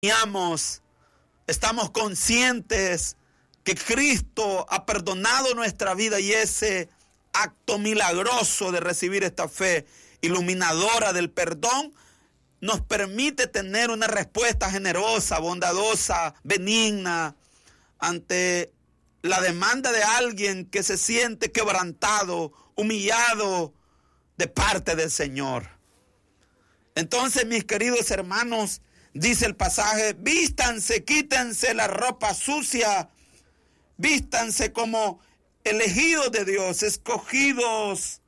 estamos conscientes que Cristo ha perdonado nuestra vida, y ese acto milagroso de recibir esta fe iluminadora del perdón nos permite tener una respuesta generosa, bondadosa, benigna ante la demanda de alguien que se siente quebrantado, humillado de parte del Señor. Entonces, mis queridos hermanos, dice el pasaje: vístanse, quítense la ropa sucia, vístanse como elegidos de Dios, escogidos,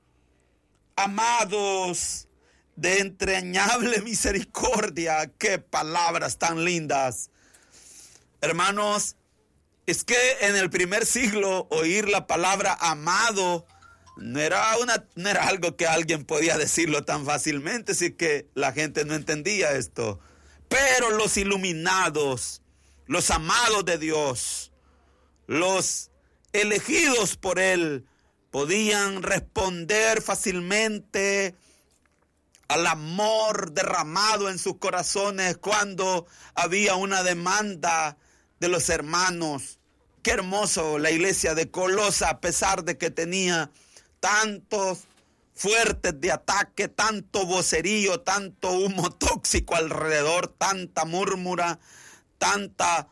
amados, de entrañable misericordia. Qué palabras tan lindas. Hermanos, es que en el primer siglo oír la palabra amado no era algo que alguien podía decirlo tan fácilmente, así que la gente no entendía esto. Pero los iluminados, los amados de Dios, los elegidos por Él, podían responder fácilmente al amor derramado en sus corazones cuando había una demanda de los hermanos. Qué hermoso la iglesia de Colosa, a pesar de que tenía tantos fuertes de ataque, tanto vocerío, tanto humo tóxico alrededor, tanta murmura, tanta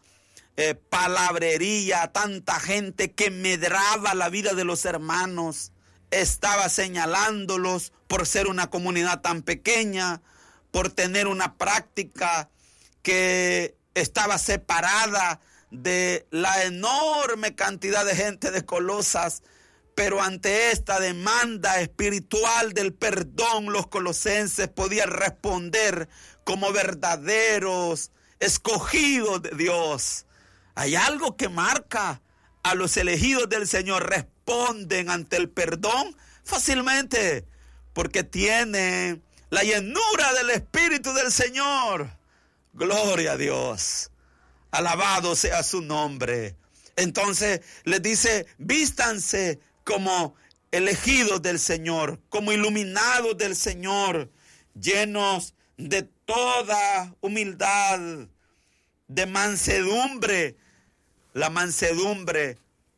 palabrería, tanta gente que medraba la vida de los hermanos, estaba señalándolos por ser una comunidad tan pequeña, por tener una práctica que estaba separada de la enorme cantidad de gente de Colosas. Pero ante esta demanda espiritual del perdón, los colosenses podían responder como verdaderos escogidos de Dios. Hay algo que marca a los elegidos del Señor: responden ante el perdón fácilmente, porque tienen la llenura del Espíritu del Señor. Gloria a Dios. Alabado sea su nombre. Entonces les dice: vístanse como elegidos del Señor, como iluminados del Señor, llenos de toda humildad, de mansedumbre. La mansedumbre,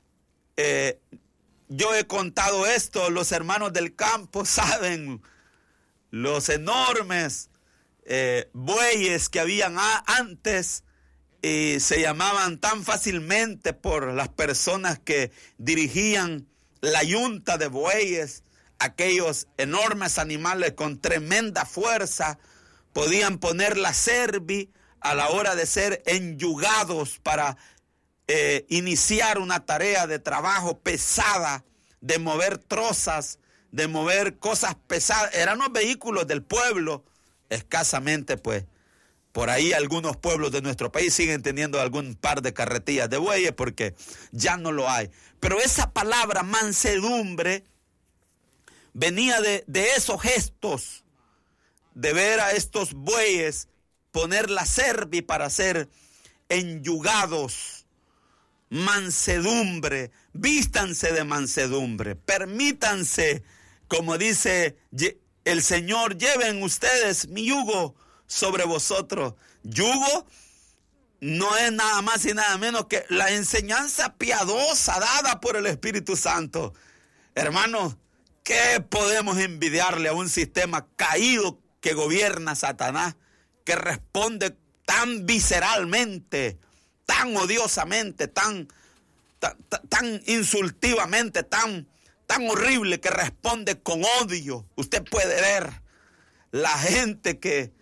yo he contado esto, los hermanos del campo saben los enormes bueyes que habían antes, y se llamaban tan fácilmente por las personas que dirigían la yunta de bueyes. Aquellos enormes animales con tremenda fuerza podían poner la cerviz a la hora de ser enyugados para iniciar una tarea de trabajo pesada, de mover trozas, de mover cosas pesadas. Eran los vehículos del pueblo. Escasamente, pues, por ahí algunos pueblos de nuestro país siguen teniendo algún par de carretillas de bueyes, porque ya no lo hay. Pero esa palabra mansedumbre venía de esos gestos, de ver a estos bueyes poner la cerviz para ser enyugados. Mansedumbre, vístanse de mansedumbre, permítanse, como dice el Señor: lleven ustedes mi yugo sobre vosotros. Yugo no es nada más y nada menos que la enseñanza piadosa dada por el Espíritu Santo. Hermanos, ¿qué podemos envidiarle a un sistema caído que gobierna Satanás, que responde tan visceralmente, tan odiosamente, tan insultivamente, tan horrible, que responde con odio? Usted puede ver la gente que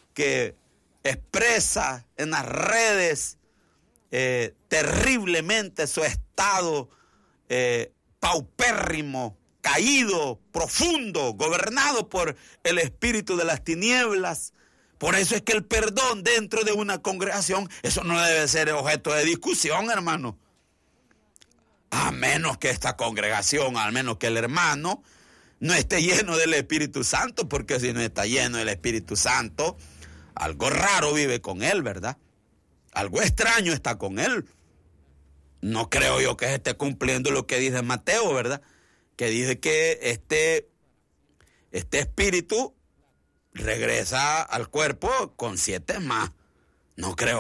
expresa en las redes terriblemente su estado paupérrimo, caído, profundo, gobernado por el espíritu de las tinieblas. Por eso es que el perdón dentro de una congregación, eso no debe ser objeto de discusión, hermano. A menos que esta congregación, al menos que el hermano no esté lleno del Espíritu Santo, porque si no está lleno del Espíritu Santo, algo raro vive con él, ¿verdad? Algo extraño está con él. No creo yo que esté cumpliendo lo que dice Mateo, ¿verdad? Que dice que este espíritu regresa al cuerpo con 7 más. No creo